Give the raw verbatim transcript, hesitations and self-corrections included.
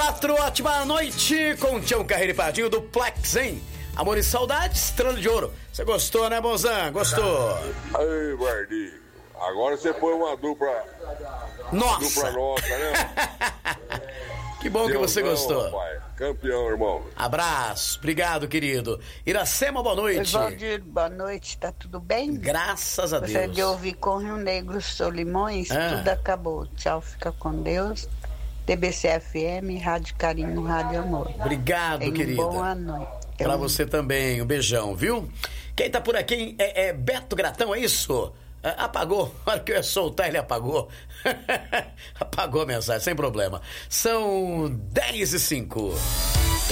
quatro, ótima noite com Tião Carreiro e Pardinho do Plex, hein? Amor e Saudade, Estrela de Ouro. Você gostou, né, Bonzan? Gostou? Aí, Pardinho, agora você põe uma dupla. Nossa! Dupla nossa, né? Que bom que você gostou. Rapaz. Campeão, irmão. Abraço, obrigado, querido. Iracema, boa noite. Valdir, boa noite, tá tudo bem? Graças a Deus. Você de ouvir com Rio Negro, Solimões, Ah. tudo acabou. Tchau, fica com Deus. T B C F M, Rádio Carinho, Rádio Amor. Obrigado, Tenha querida. Boa noite. Pra você também, um beijão, viu? Quem tá por aqui é, é Beto Gratão, é isso? É, apagou, na hora que eu ia soltar ele apagou. Apagou a mensagem, sem problema. São dez e cinco.